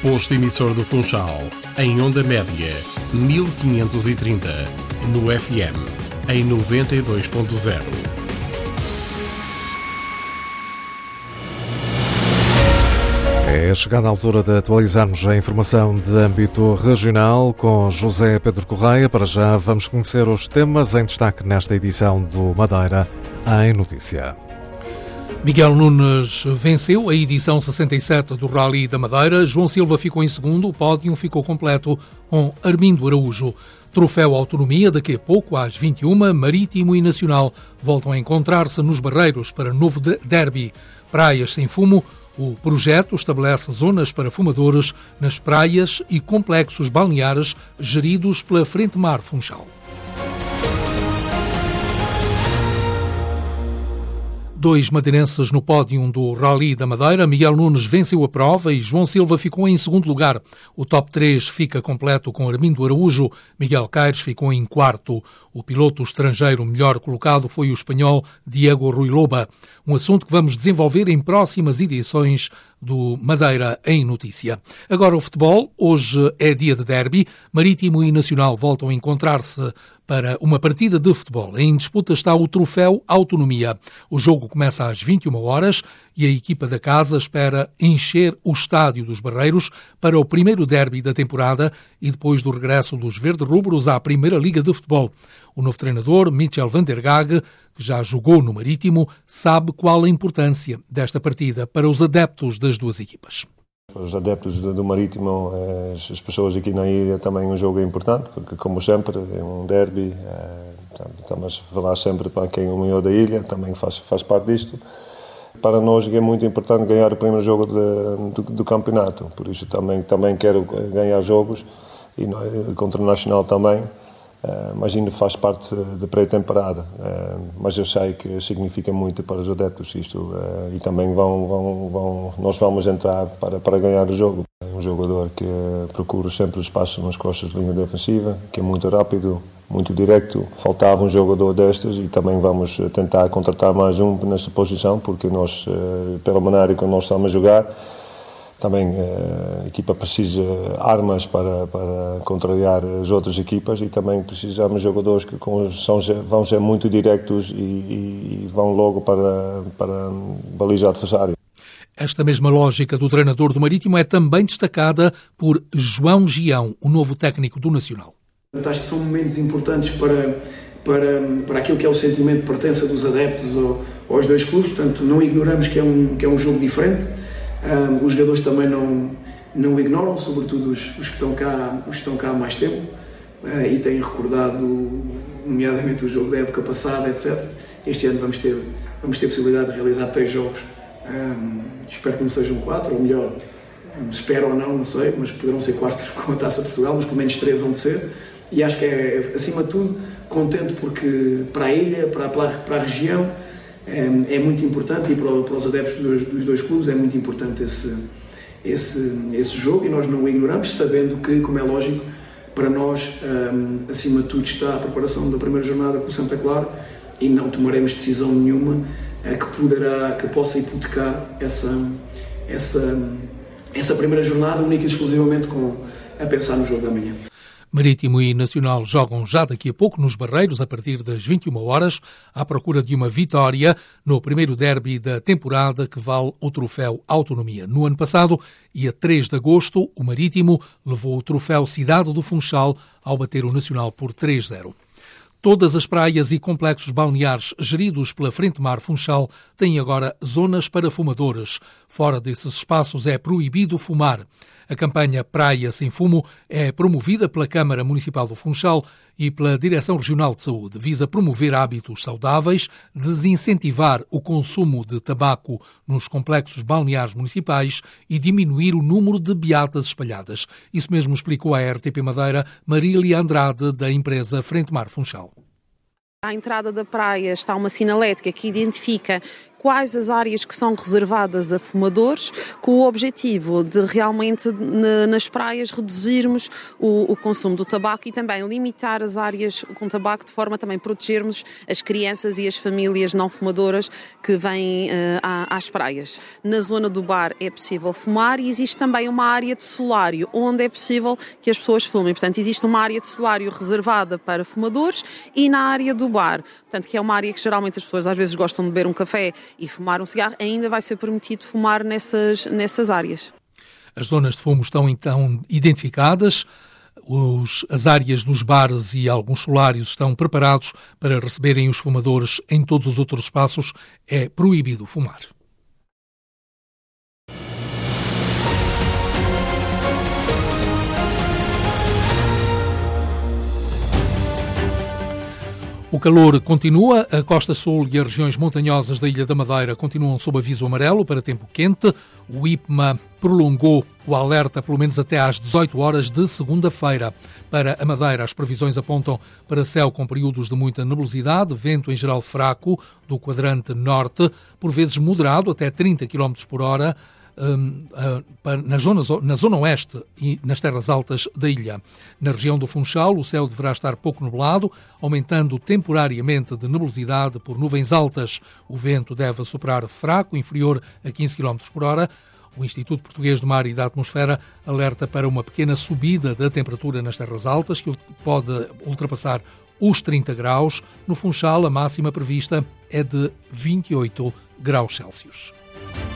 Posto emissor do Funchal, em onda média, 1530, no FM, em 92.0. É chegada a altura de atualizarmos a informação de âmbito regional com José Pedro Correia. Para já vamos conhecer os temas em destaque nesta edição do Madeira em Notícia. Miguel Nunes venceu a edição 67 do Rally da Madeira. João Silva ficou em segundo. O pódio ficou completo com Armindo Araújo. Troféu Autonomia, daqui a pouco, às 21h, Marítimo e Nacional voltam a encontrar-se nos Barreiros para novo derby. Praias sem fumo. O projeto estabelece zonas para fumadores nas praias e complexos balneares geridos pela Frente Mar Funchal. Dois madeirenses no pódio do Rally da Madeira. Miguel Nunes venceu a prova e João Silva ficou em segundo lugar. O top 3 fica completo com Armindo Araújo. Miguel Caires ficou em quarto. O piloto estrangeiro melhor colocado foi o espanhol Diego Ruiloba. Um assunto que vamos desenvolver em próximas edições do Madeira em Notícia. Agora o futebol. Hoje é dia de derby. Marítimo e Nacional voltam a encontrar-se para uma partida de futebol. Em disputa está o Troféu Autonomia. O jogo começa às 21h e a equipa da casa espera encher o estádio dos Barreiros para o primeiro derby da temporada e depois do regresso dos verde-rubros à Primeira Liga de Futebol. O novo treinador, Michel van der Gagh, que já jogou no Marítimo, sabe qual a importância desta partida para os adeptos das duas equipas. Os adeptos do Marítimo, as pessoas aqui na ilha, também um jogo importante, porque como sempre é um derby, estamos a falar sempre para quem é o melhor da ilha, também faz parte disto. Para nós é muito importante ganhar o primeiro jogo do campeonato, por isso também quero ganhar jogos, e contra o Nacional também, mas ainda faz parte da pré-temporada, mas eu sei que significa muito para os adeptos isto, e também nós vamos entrar para ganhar o jogo. É um jogador que procura sempre o espaço nas costas de linha defensiva, que é muito rápido, muito direto. Faltava um jogador destes e também vamos tentar contratar mais um nesta posição, porque nós, pela maneira que nós estamos a jogar, também a equipa precisa de armas para contrariar as outras equipas e também precisamos de jogadores que vão ser muito diretos e vão logo para balizar o adversário. Esta mesma lógica do treinador do Marítimo é também destacada por João Gião, o novo técnico do Nacional. Acho que são momentos importantes para aquilo que é o sentimento de pertença dos adeptos aos dois clubes, portanto não ignoramos que é um jogo diferente. Os jogadores também não ignoram, sobretudo os que estão cá há mais tempo, e têm recordado, nomeadamente o jogo da época passada, etc. Este ano vamos ter possibilidade de realizar 3 jogos, espero que não sejam 4, ou melhor, espero ou não sei, mas poderão ser 4 com a Taça de Portugal, mas pelo menos 3 vão de ser, e acho que é, acima de tudo, contente porque para a ilha, para a região, é muito importante, e para os adeptos dos dois clubes é muito importante esse jogo, e nós não o ignoramos, sabendo que, como é lógico, para nós, acima de tudo, está a preparação da primeira jornada com o Santa Clara, e não tomaremos decisão nenhuma que possa hipotecar essa primeira jornada, única e exclusivamente a pensar no jogo da manhã. Marítimo e Nacional jogam já daqui a pouco nos Barreiros, a partir das 21h, à procura de uma vitória no primeiro derby da temporada que vale o Troféu Autonomia. No ano passado, e a 3 de agosto, o Marítimo levou o Troféu Cidade do Funchal ao bater o Nacional por 3-0. Todas as praias e complexos balneares geridos pela Frente Mar Funchal têm agora zonas para fumadores. Fora desses espaços é proibido fumar. A campanha Praia Sem Fumo é promovida pela Câmara Municipal do Funchal e pela Direção Regional de Saúde. Visa promover hábitos saudáveis, desincentivar o consumo de tabaco nos complexos balneares municipais e diminuir o número de beatas espalhadas. Isso mesmo explicou à RTP Madeira Marília Andrade, da empresa Frente Mar Funchal. À entrada da praia está uma sinalética que identifica quais as áreas que são reservadas a fumadores, com o objetivo de realmente nas praias reduzirmos o consumo do tabaco e também limitar as áreas com tabaco, de forma a também protegermos as crianças e as famílias não fumadoras que vêm às praias. Na zona do bar é possível fumar e existe também uma área de solário, onde é possível que as pessoas fumem. Portanto, existe uma área de solário reservada para fumadores e na área do bar, portanto, que é uma área que geralmente as pessoas às vezes gostam de beber um café e fumar um cigarro, ainda vai ser permitido fumar nessas áreas. As zonas de fumo estão então identificadas, as áreas dos bares e alguns solários estão preparados para receberem os fumadores. Em todos os outros espaços é proibido fumar. O calor continua, a Costa Sul e as regiões montanhosas da Ilha da Madeira continuam sob aviso amarelo para tempo quente. O IPMA prolongou o alerta pelo menos até às 18 horas de segunda-feira. Para a Madeira, as previsões apontam para céu com períodos de muita nebulosidade, vento em geral fraco do quadrante norte, por vezes moderado até 30 km por hora, na zona oeste e nas terras altas da ilha. Na região do Funchal, o céu deverá estar pouco nublado, aumentando temporariamente de nebulosidade por nuvens altas. O vento deve soprar fraco, inferior a 15 km por hora. O Instituto Português do Mar e da Atmosfera alerta para uma pequena subida da temperatura nas terras altas, que pode ultrapassar os 30 graus. No Funchal, a máxima prevista é de 28 graus Celsius.